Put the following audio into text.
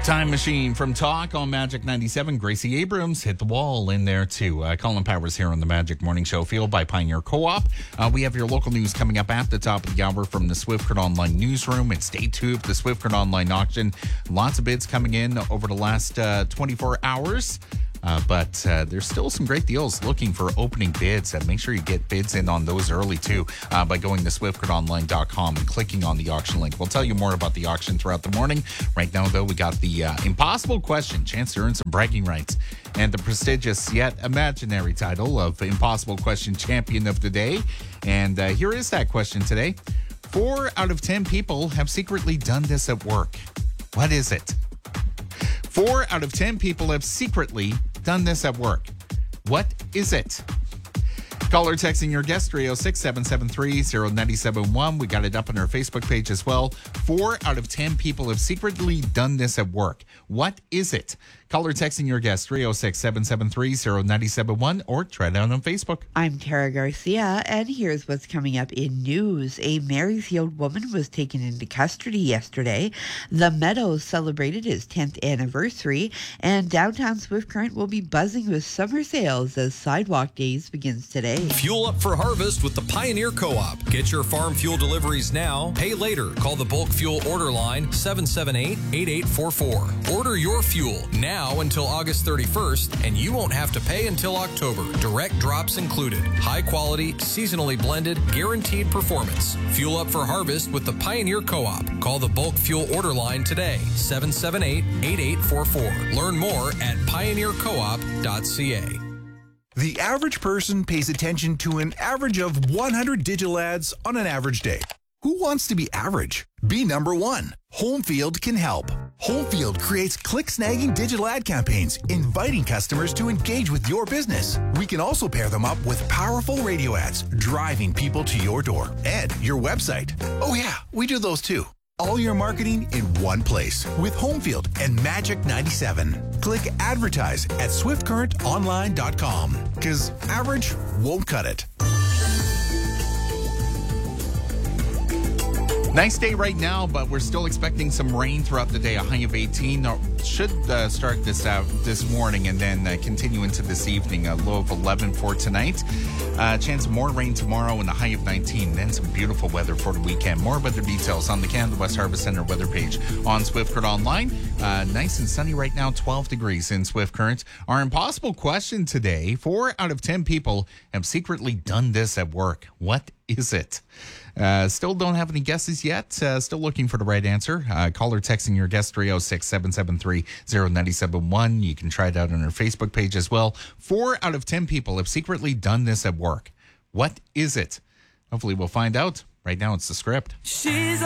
Time Machine from Talk on Magic 97. Gracie Abrams hit the wall in there too. Colin Powers here on the Magic Morning Show, fueled by Pioneer Co-op. We have your local news coming up at the top of the hour from the Swift Current Online newsroom. It's day 2 of the Swift Current Online auction. Lots of bids coming in over the last 24 hours. But there's still some great deals looking for opening bids. Make sure you get bids in on those early, too, by going to swiftcurrentonline.com and clicking on the auction link. We'll tell you more about the auction throughout the morning. Right now, though, we got the impossible question, chance to earn some bragging rights, and the prestigious yet imaginary title of Impossible Question Champion of the Day. And here is that question today. 4 out of 10 people have secretly done this at work. What is it? 4 out of 10 people have secretly done this at work. What is it? Call or texting your guest, 306-773-0971. We got it up on our Facebook page as well. 4 out of 10 people have secretly done this at work. What is it? Call or texting your guest, 306-773-0971, or try it out on Facebook. I'm Tara Garcia, and here's what's coming up in news. A Maryfield woman was taken into custody yesterday. The Meadows celebrated its 10th anniversary, and downtown Swift Current will be buzzing with summer sales as Sidewalk Days begins today. Fuel up for harvest with the Pioneer Co-op. Get your farm fuel deliveries now. Pay later. Call the bulk fuel order line 778-8844. Order your fuel now until August 31st, and you won't have to pay until October. Direct drops included. High quality, seasonally blended, guaranteed performance. Fuel up for harvest with the Pioneer Co-op. Call the bulk fuel order line today, 778-8844. Learn more at pioneercoop.ca. The average person pays attention to an average of 100 digital ads on an average day. Who wants to be average? Be number one. Homefield can help. Homefield creates click-snagging digital ad campaigns, inviting customers to engage with your business. We can also pair them up with powerful radio ads, driving people to your door and your website. Oh yeah, we do those too. All your marketing in one place with Homefield and Magic 97. Click advertise at swiftcurrentonline.com because average won't cut it. Nice day right now, but we're still expecting some rain throughout the day. A high of 18 should start this morning and then continue into this evening. A low of 11 for tonight. Chance of more rain tomorrow and a high of 19. Then some beautiful weather for the weekend. More weather details on the Canada West Harvest Center weather page on Swift Current Online. Nice and sunny right now, 12 degrees in Swift Current. Our impossible question today: 4 out of 10 people have secretly done this at work. What is it? Still don't have any guesses yet. Still looking for the right answer. Call or texting your guest, 306-773-0971. You can try it out on our Facebook page as well. 4 out of 10 people have secretly done this at work. What is it? Hopefully we'll find out. Right now it's the script. She's